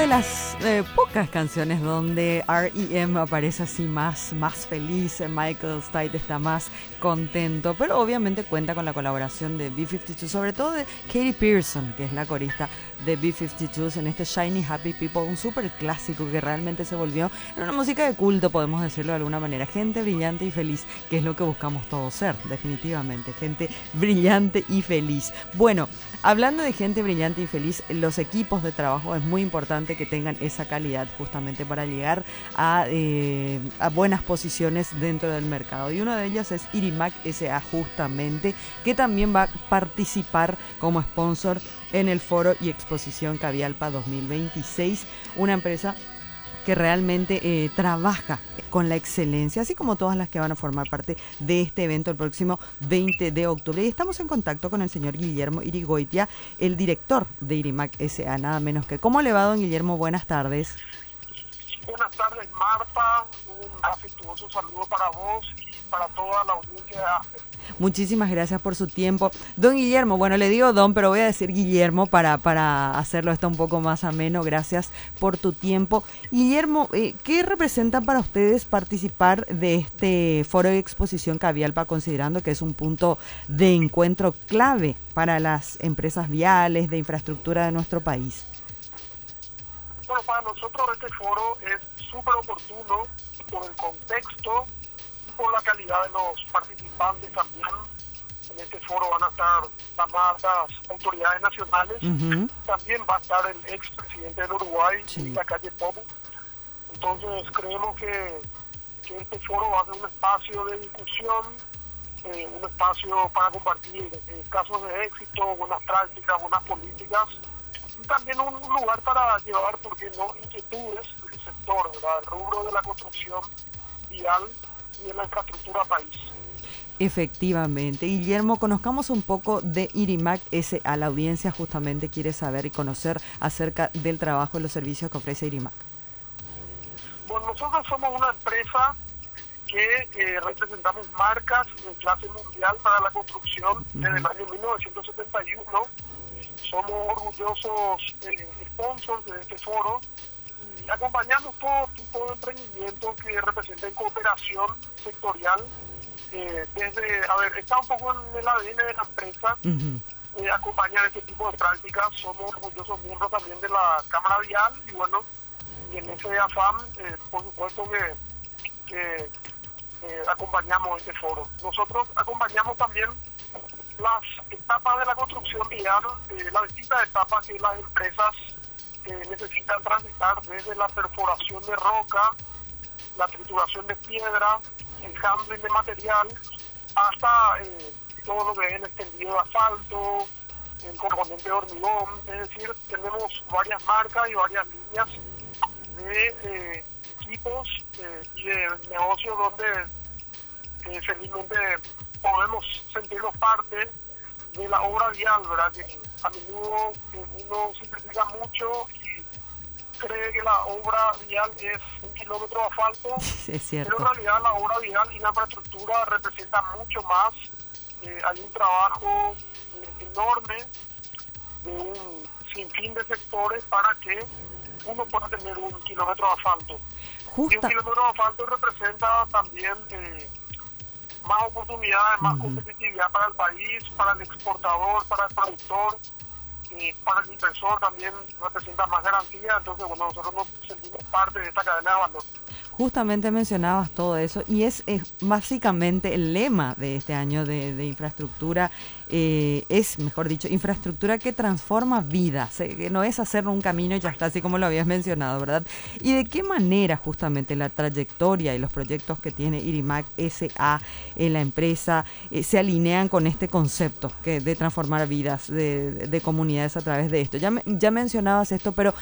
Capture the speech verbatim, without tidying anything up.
de las eh, pocas canciones donde R E M aparece así más, más feliz, Michael Stipe está más contento, pero obviamente cuenta con la colaboración de B cincuenta y dos, sobre todo de Katy Pearson, que es la corista de B cincuenta y dos en este Shiny Happy People, un súper clásico que realmente se volvió en una música de culto, podemos decirlo de alguna manera, gente brillante y feliz, que es lo que buscamos todos ser, definitivamente, gente brillante y feliz. Bueno, hablando de gente brillante y feliz, los equipos de trabajo es muy importante que tengan esa calidad justamente para llegar a, eh, a buenas posiciones dentro del mercado, y uno de ellos es Irimac S A justamente, que también va a participar como sponsor en el Foro y Exposición Cavialpa dos mil veintiséis, una empresa que realmente eh, trabaja con la excelencia, así como todas las que van a formar parte de este evento el próximo veinte de octubre. Y estamos en contacto con el señor Guillermo Irigoitia, el director de Irimac S A, nada menos que. ¿Cómo le va, don Guillermo? Buenas tardes. Buenas tardes, Marta. Un afectuoso saludo para vos y para toda la audiencia de AFE. Muchísimas gracias por su tiempo. Don Guillermo, bueno, le digo don, pero voy a decir Guillermo para, para hacerlo esto un poco más ameno. Gracias por tu tiempo. Guillermo, eh, ¿qué representa para ustedes participar de este foro de exposición Cavialpa, considerando que es un punto de encuentro clave para las empresas viales, de infraestructura de nuestro país? Bueno, para nosotros este foro es súper oportuno por el contexto, por la calidad de los participantes también. En este foro van a estar las autoridades nacionales, uh-huh. También va a estar el expresidente del Uruguay, sí. En la calle Popo. Entonces creemos que, que este foro va a ser un espacio de discusión, eh, un espacio para compartir eh, casos de éxito, buenas prácticas, buenas políticas, y también un, un lugar para llevar, ¿por qué no?, inquietudes del sector, ¿verdad?, el rubro de la construcción vial y de la infraestructura país. Efectivamente. Guillermo, conozcamos un poco de Irimac S A. La audiencia justamente quiere saber y conocer acerca del trabajo y los servicios que ofrece Irimac. Bueno, nosotros somos una empresa que eh, representamos marcas de clase mundial para la construcción uh-huh. desde el año mil novecientos setenta y uno. Somos orgullosos eh, sponsors de este foro y acompañamos todo tipo de emprendimientos que representen cooperación sectorial. Eh, desde, a ver, está un poco en el A D N de la empresa, uh-huh. eh, acompañar este tipo de prácticas. Somos orgullosos miembros también de la Cámara Vial y bueno, y en ese afán, eh, por supuesto que, que eh, acompañamos este foro. Nosotros acompañamos también las etapas de la construcción vial, eh, las distintas etapas que las empresas eh, necesitan transitar, desde la perforación de roca, la trituración de piedra, el handling de material, hasta eh, todo lo que es el extendido de asfalto, el componente de hormigón. Es decir, tenemos varias marcas y varias líneas de eh, equipos eh, y de negocios donde eh, felizmente podemos sentirnos parte de la obra vial, ¿verdad? Que a menudo eh, uno simplifica mucho y cree que la obra vial es un kilómetro de asfalto, sí, es cierto. Pero en realidad la obra vial y la infraestructura representa mucho más. Eh, hay un trabajo eh, enorme de un sinfín de sectores para que uno pueda tener un kilómetro de asfalto. Justa. Y un kilómetro de asfalto representa también eh, más oportunidades, más uh-huh. competitividad para el país, para el exportador, para el productor. Y para el inversor también representa más garantía. Entonces, bueno, nosotros nos sentimos parte de esta cadena de valor. Justamente mencionabas todo eso y es, es básicamente el lema de este año de, de infraestructura, eh, es, mejor dicho, infraestructura que transforma vidas, eh, que no es hacer un camino y ya está, así como lo habías mencionado, ¿verdad? ¿Y de qué manera justamente la trayectoria y los proyectos que tiene Irimac S A en la empresa eh, se alinean con este concepto que de transformar vidas de, de comunidades a través de esto? Ya, ya mencionabas esto, pero